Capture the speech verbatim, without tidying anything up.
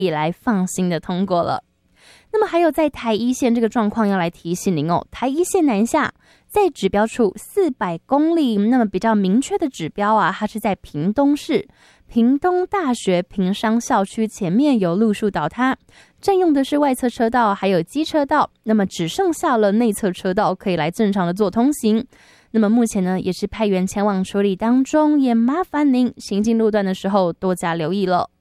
以来放心的通过了。那么还有在台一线这个状况要来提醒您哦，台一线南下在指标处四百公里，那么比较明确的指标啊，它是在屏东市屏东大学屏商校区前面有路树倒塌，占用的是外侧车道还有机车道，那么只剩下了内侧车道可以来正常的做通行。那么目前呢也是派员前往处理当中，也麻烦您行进路段的时候多加留意了。